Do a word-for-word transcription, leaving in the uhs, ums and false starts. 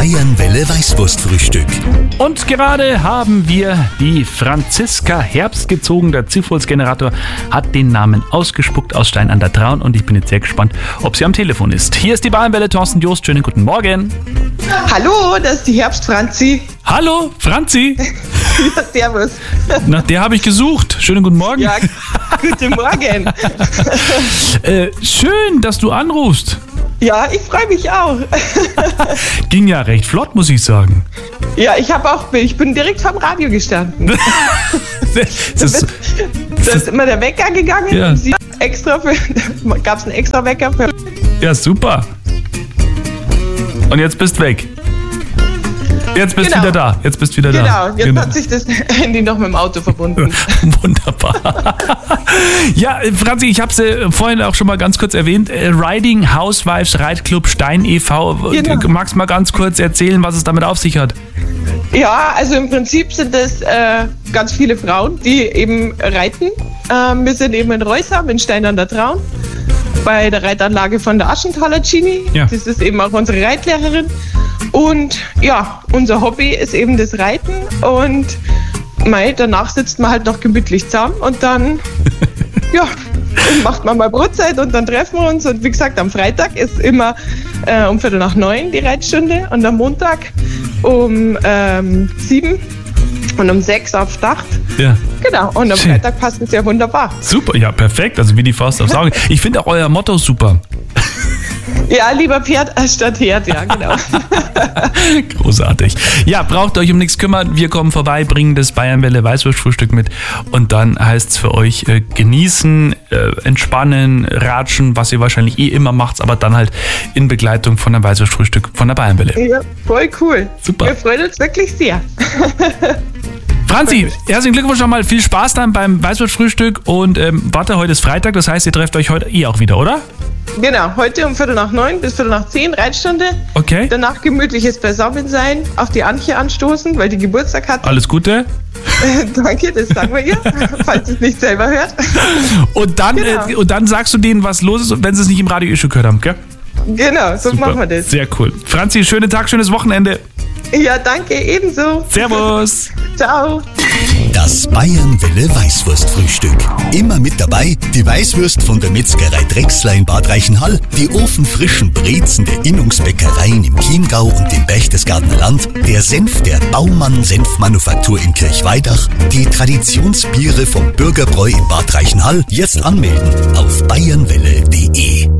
Bayernwelle Weißwurstfrühstück. Und gerade haben wir die Franziska herbstgezogen. Der Zufallsgenerator hat den Namen ausgespuckt aus Stein an der Traun und ich bin jetzt sehr gespannt, ob sie am Telefon ist. Hier ist die Bayernwelle, Thorsten Jost. Schönen guten Morgen. Hallo, das ist die Herbst-Franzi. Hallo, Franzi. Ja, servus. Nach der habe ich gesucht. Schönen guten Morgen. Ja, guten Morgen. äh, schön, dass du anrufst. Ja, ich freue mich auch. Ging ja recht flott, muss ich sagen. Ja, ich habe auch, ich bin direkt vom Radio gestanden. das ist, ist, da ist immer der Wecker gegangen. Ja. Und sie extra für, gab es einen extra Wecker für. Ja, super. Und jetzt bist weg. Jetzt bist du Genau. wieder da. Jetzt bist du wieder Genau, da. jetzt hat sich das Handy noch mit dem Auto verbunden. Wunderbar. Ja, Franzi, ich habe es äh, vorhin auch schon mal ganz kurz erwähnt. Äh, Riding Housewives Reitclub Stein e V. Genau. Magst du mal ganz kurz erzählen, was es damit auf sich hat? Ja, also im Prinzip sind es äh, ganz viele Frauen, die eben reiten. Ähm, wir sind eben in Reusam, in Stein an der Traun, bei der Reitanlage von der Aschenthaler Gini. Ja. Das ist eben auch unsere Reitlehrerin. Und ja, unser Hobby ist eben das Reiten. Und mei, danach sitzt man halt noch gemütlich zusammen und dann ja, macht man mal Brotzeit und dann treffen wir uns. Und wie gesagt, am Freitag ist immer äh, um Viertel nach neun die Reitstunde und am Montag um ähm, sieben und um sechs auf Start. Ja. Genau, und am Schön. Freitag passt es ja wunderbar. Super, ja, perfekt. Also wie die Faust aufs Auge. Ich finde auch euer Motto super. Ja, lieber Pferd statt Herd, ja, genau. Großartig. Ja, braucht euch um nichts kümmern. Wir kommen vorbei, bringen das Bayernwelle Weißwurstfrühstück mit und dann heißt es für euch äh, genießen, äh, entspannen, ratschen, was ihr wahrscheinlich eh immer macht, aber dann halt in Begleitung von einem Weißwurstfrühstück von der Bayernwelle. Ja, voll cool. Super. Wir freuen uns wirklich sehr. Franzi, herzlichen Glückwunsch nochmal. Viel Spaß dann beim Weißwurstfrühstück und ähm, warte, heute ist Freitag, das heißt, ihr trefft euch heute eh auch wieder, oder? Genau, heute um Viertel nach neun bis Viertel nach zehn Reitstunde. Okay. Danach gemütliches Beisammensein, auf die Antje anstoßen, weil die Geburtstag hat. Alles Gute. Danke, das sagen wir ihr, falls ihr es nicht selber hört. Und dann, Genau. äh, und dann sagst du denen, was los ist, und wenn sie es nicht im Radio eh schon gehört haben, gell? Genau, so Super. machen wir das. Sehr cool. Franzi, schönen Tag, schönes Wochenende. Ja, danke, ebenso. Servus. Ciao. Das Bayernwelle Weißwurstfrühstück. Immer mit dabei die Weißwurst von der Metzgerei Drechsler in Bad Reichenhall, die ofenfrischen Brezen der Innungsbäckereien im Chiemgau und im Berchtesgadener Land, der Senf der Baumann Senfmanufaktur in Kirchweidach, die Traditionsbiere vom Bürgerbräu in Bad Reichenhall. Jetzt anmelden auf bayernwelle punkt de.